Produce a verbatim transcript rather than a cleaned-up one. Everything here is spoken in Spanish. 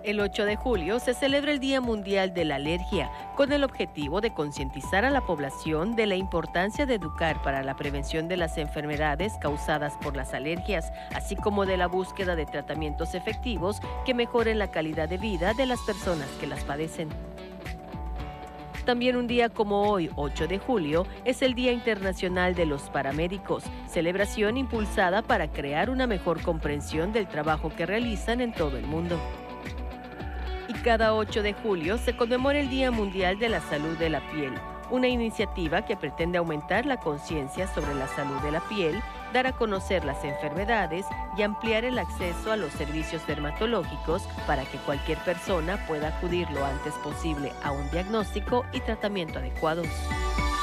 El ocho de julio se celebra el Día Mundial de la Alergia, con el objetivo de concientizar a la población de la importancia de educar para la prevención de las enfermedades causadas por las alergias, así como de la búsqueda de tratamientos efectivos que mejoren la calidad de vida de las personas que las padecen. También un día como hoy, ocho de julio, es el Día Internacional de los Paramédicos, celebración impulsada para crear una mejor comprensión del trabajo que realizan en todo el mundo. Y cada ocho de julio se conmemora el Día Mundial de la Salud de la Piel, una iniciativa que pretende aumentar la conciencia sobre la salud de la piel, dar a conocer las enfermedades y ampliar el acceso a los servicios dermatológicos para que cualquier persona pueda acudir lo antes posible a un diagnóstico y tratamiento adecuados.